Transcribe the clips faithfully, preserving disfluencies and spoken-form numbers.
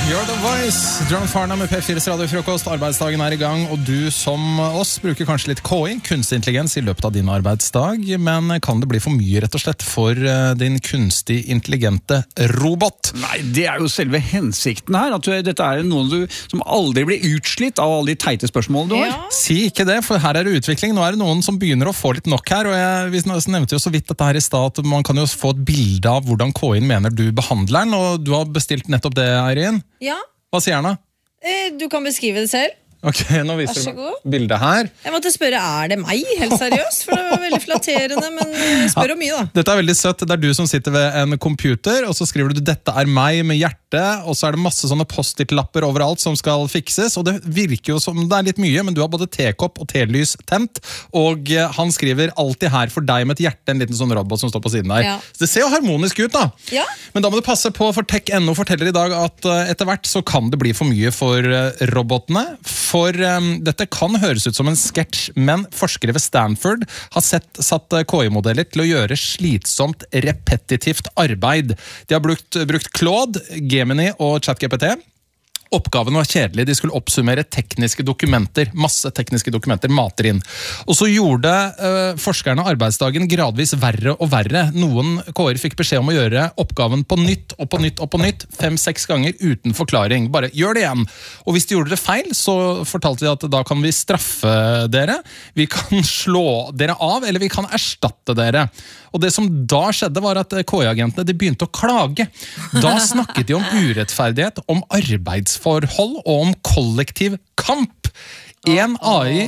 You're the voice. John Farnham med P fires radiofrokost. Arbeidsdagen er i gang, og du som oss bruker kanskje litt K I, kunstig intelligens, i løpet av din arbeidsdag. Men kan det bli for mye, rett og slett, for din kunstig intelligente robot? Nei, det er jo selve hensikten her. At du, dette er noen du, som aldri blir utslitt av alle de teite spørsmålene du har. Ja. Si ikke det, for her er det utvikling. Nå er det noen som begynner å få litt nok her. Og jeg vi nevnte jo så vidt dette her i stad, at man kan jo få et bilde av hvordan K I-en mener du behandler den. Og du har bestilt nettopp det, Eirin. Ja. Hva sier han da? Eh, du kan beskrive det selv. Ok, nå viser du meg bildet her. Jeg måtte spørre, er det meg? Helt seriøst, for det var veldig flatterende, men spør om mye da. Dette er veldig søtt. Det er du som sitter ved en computer, og så skriver du dette er meg med hjerte, og så er det masse sånne post-it-lapper overalt som skal fikses, og det virker jo som det er litt mye, men du har både tekopp og telys tent, og han skriver alltid her for deg med et hjerte, en liten sånn robot som står på siden der. Ja. Så det ser jo harmonisk ut da. Ja. Men da må du passe på, for tech punktum no forteller i dag at etter hvert så kan det bli for mye for robotene. For um, dette kan høres ut som en sketsj, men forskere ved Stanford har sett, satt K I-modeller til å gjøre slitsomt, repetitivt arbeid. De har brukt, brukt Claude, Gemini og ChatGPT. Oppgaven var kjedelig, de skulle oppsummere tekniske dokumenter, masse tekniske dokumenter, mater inn. Og så gjorde uh, forskerne arbeidsdagen gradvis verre og verre. Noen K I-er fikk beskjed om å gjøre oppgaven på nytt og på nytt og på nytt, fem-seks ganger uten forklaring. Bare gjør det igjen. Og hvis de gjorde det feil, så fortalte de at da kan vi straffe dere, vi kan slå dere av, eller vi kan erstatte dere. Og det som da skjedde var at K I-agentene de begynte å klage. Da snakket de om urettferdighet, om arbeidsforhold og om kollektiv kamp. En A I,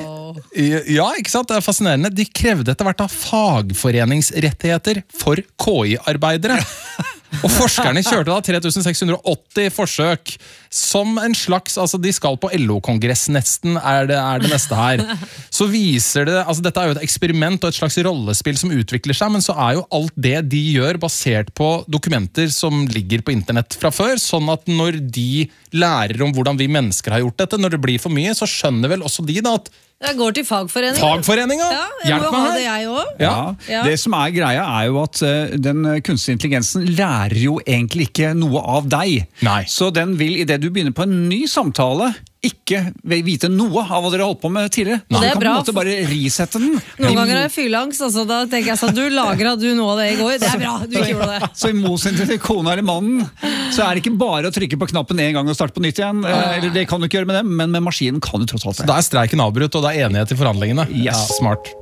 ja, ikke sant, det er fascinerende, de krevde etter hvert av fagforeningsrettigheter for K I-arbeidere. Og forskerne kjørte da tre tusen seks hundre og åtti forsøk som en slags, altså de skal på L O-kongress nesten, er det, er det neste her. Så viser det, altså dette er jo et eksperiment og et slags rollespill som utvikler seg, men så er jo alt det de gjør basert på dokumenter som ligger på internett fra før, sånn at når de lærer om hvordan vi mennesker har gjort dette, når det blir for mye, så skjønner vel også de da at Jeg går til fagforeningen. Fagforeninga? Ja, jeg må jo ha det jeg også. Ja. Ja. Det som er greia er jo at uh, den kunstige intelligensen lærer jo egentlig ikke noe av deg. Nei. Så den vil, i det du begynner på en ny samtale, ikke vite noe av hva dere holdt på med tidligere. Så det er du kan bra. på en måte bare resette den. Noen ganger har jeg fylleangst, altså, da tenker jeg sånn, du lagret du noe av det i går. Det er bra, du ikke gjorde det. Så i motsetning til kona eller mannen, så er det ikke bare å trykke på knappen en gang og starte på nytt igjen. Eller det kan du ikke gjøre med dem, men med maskinen kan du tross alt det. Da er streiken avbrutt, og det er enighet i forhandlingene. Yes. Ja, smart.